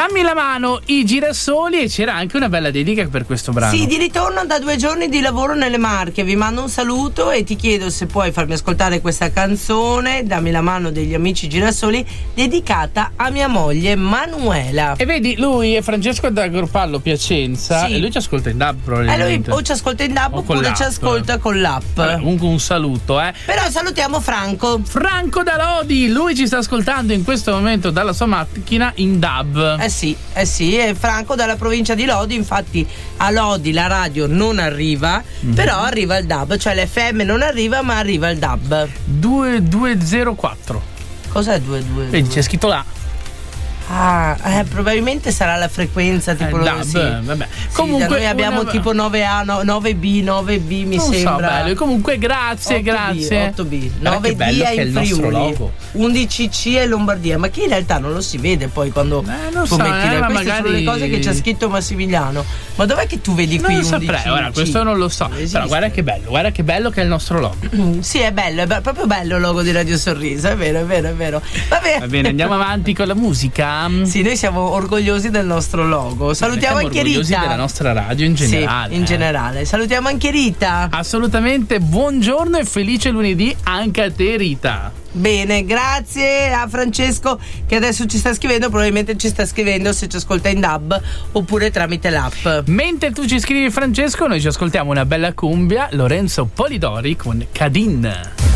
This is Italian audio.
Dammi la mano, i girasoli, e c'era anche una bella dedica per questo brano. Sì, di ritorno da 2 giorni di lavoro nelle Marche. Vi mando un saluto e ti chiedo se puoi farmi ascoltare questa canzone, Dammi la mano degli amici girasoli, dedicata a mia moglie Manuela. E vedi, lui è Francesco da Gropallo Piacenza, sì. E lui ci ascolta in DAB probabilmente. Lui o ci ascolta in DAB oppure ci ascolta con l'app. Comunque un saluto, Però salutiamo Franco da Lodi, lui ci sta ascoltando in questo momento dalla sua macchina in DAB. Sì, è Franco dalla provincia di Lodi, infatti a Lodi la radio non arriva, però arriva il DAB, cioè l'FM non arriva ma arriva il DAB. 2204. Cos'è 22? Vedi, c'è scritto là. Probabilmente sarà la frequenza tipo DAB, sì. Vabbè. Sì, comunque noi abbiamo tipo 9A, 9B, 9B mi non sembra. So, bello. Comunque grazie. 8B. 9D è in Friuli, 11C è Lombardia, ma che in realtà non lo si vede poi quando non tu so, metti ma queste magari sono le cose che c'è scritto Massimiliano. Ma dov'è che tu vedi qui? Non lo saprei, guarda, questo non lo so. Però guarda che bello che è il nostro logo. Sì, è bello, è proprio bello il logo di Radio Sorriso, è vero. Va bene, andiamo avanti con la musica. Sì, noi siamo orgogliosi del nostro logo. Salutiamo anche Rita. Orgogliosi della nostra radio in generale. Sì, in generale. Salutiamo anche Rita. Assolutamente, buongiorno e felice lunedì anche a te, Rita. Bene, grazie a Francesco che adesso ci sta scrivendo, probabilmente ci sta scrivendo se ci ascolta in DAB oppure tramite l'app. Mentre tu ci scrivi, Francesco, noi ci ascoltiamo una bella cumbia, Lorenzo Polidori con Cadin.